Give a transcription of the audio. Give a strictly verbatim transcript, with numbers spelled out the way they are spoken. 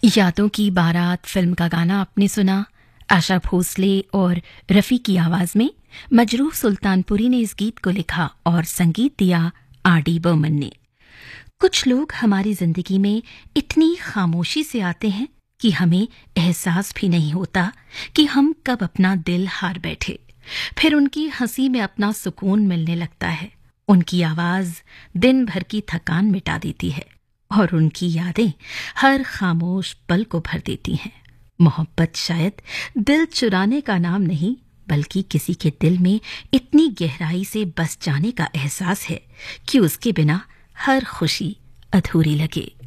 यादों की बारात फिल्म का गाना आपने सुना। आशा भोसले और रफ़ी की आवाज में मजरूह सुल्तानपुरी ने इस गीत को लिखा और संगीत दिया आर डी बर्मन ने। कुछ लोग हमारी जिंदगी में इतनी खामोशी से आते हैं कि हमें एहसास भी नहीं होता कि हम कब अपना दिल हार बैठे। फिर उनकी हंसी में अपना सुकून मिलने लगता है। उनकी आवाज दिन भर की थकान मिटा देती है और उनकी यादें हर खामोश पल को भर देती हैं। मोहब्बत शायद दिल चुराने का नाम नहीं, बल्कि किसी के दिल में इतनी गहराई से बस जाने का एहसास है कि उसके बिना हर खुशी अधूरी लगे।